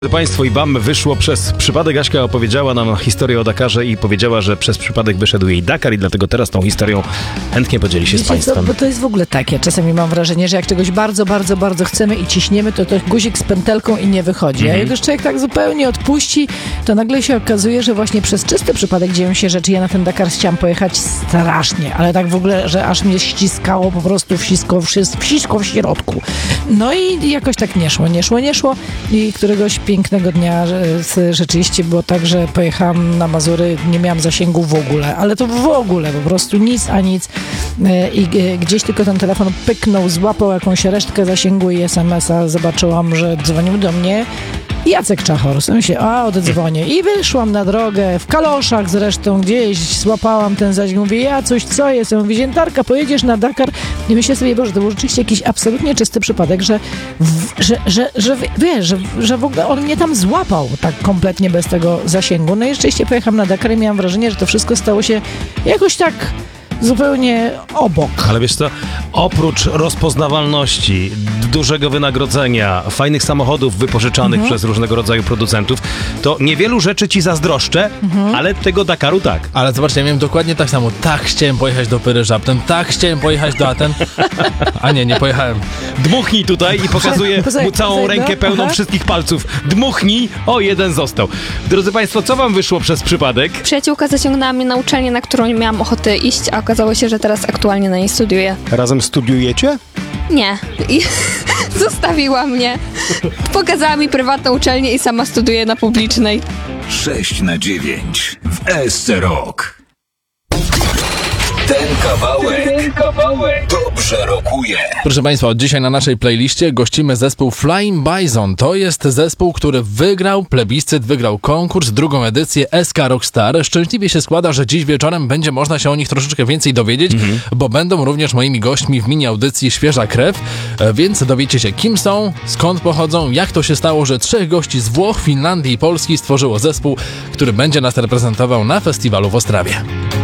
Państwo i wam wyszło przez przypadek. Aśka opowiedziała nam historię o Dakarze i powiedziała, że przez przypadek wyszedł jej Dakar i dlatego teraz tą historią chętnie podzieli się z państwem. Co, bo to jest w ogóle tak, ja czasami mam wrażenie, że jak czegoś bardzo, bardzo, bardzo chcemy i ciśniemy, to guzik z pętelką i nie wychodzi. A jak już człowiek tak zupełnie odpuści, to nagle się okazuje, że właśnie przez czysty przypadek dzieją się rzeczy. Ja na ten Dakar chciałam pojechać strasznie, ale tak w ogóle, że aż mnie ściskało po prostu wsisko w środku. No i jakoś tak nie szło i któregoś pięknego dnia rzeczywiście było tak, że pojechałam na Mazury, nie miałam zasięgu w ogóle, ale to w ogóle, po prostu nic a nic i gdzieś tylko ten telefon pyknął, złapał jakąś resztkę zasięgu i SMS-a, zobaczyłam, że dzwonił do mnie Jacek Czachor. Sobie się, oddzwonię. I wyszłam na drogę, w kaloszach zresztą, gdzieś złapałam ten zasięg. Mówię, Jacuś, co jest? Ja mówię, Ziętarka, pojedziesz na Dakar? I myślę sobie, Boże, to był rzeczywiście jakiś absolutnie czysty przypadek, że w ogóle on mnie tam złapał tak kompletnie bez tego zasięgu. No i rzeczywiście pojechałam na Dakar i miałam wrażenie, że to wszystko stało się jakoś tak zupełnie obok. Ale wiesz co, oprócz rozpoznawalności, dużego wynagrodzenia, fajnych samochodów wypożyczanych przez różnego rodzaju producentów, to niewielu rzeczy ci zazdroszczę, ale tego Dakaru tak. Ale zobaczcie, ja miałem dokładnie tak samo. Tak chciałem pojechać do Pyryżaptem, tak chciałem pojechać do Aten, a nie pojechałem. Dmuchnij tutaj i pokazuję mu całą rękę pełną wszystkich palców. Dmuchnij, jeden został. Drodzy Państwo, co wam wyszło przez przypadek? Przyjaciółka zaciągnęła mnie na uczelnię, na którą nie miałam ochoty iść, a okazało się, że teraz aktualnie na niej studiuję. Razem studiujecie? Nie. I zostawiła mnie. Pokazała mi prywatną uczelnię i sama studiuje na publicznej. 6/9 w ESC Rock. Ten kawałek dobrze rokuje. Proszę Państwa, od dzisiaj na naszej playliście gościmy zespół Flying Bison. To jest zespół, który wygrał plebiscyt, wygrał konkurs, drugą edycję SK Rockstar. Szczęśliwie się składa, że dziś wieczorem będzie można się o nich troszeczkę więcej dowiedzieć, bo będą również moimi gośćmi w mini audycji Świeża Krew, więc dowiecie się, kim są, skąd pochodzą, jak to się stało, że 3 gości z Włoch, Finlandii i Polski stworzyło zespół, który będzie nas reprezentował na festiwalu w Ostrawie.